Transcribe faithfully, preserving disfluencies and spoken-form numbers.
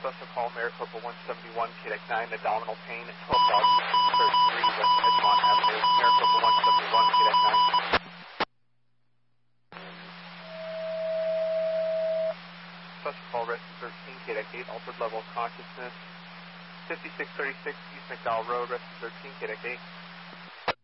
special call, Maricopa one seventy-one, K D E C nine, abdominal pain, twelve thousand thirty-three West Edgemont Avenue, Maricopa one seventy-one, K D E C nine. Special call, rescue thirteen, K D E C eight, altered level of consciousness, fifty-six thirty-six East McDowell Road, rescue thirteen, K D E C eight.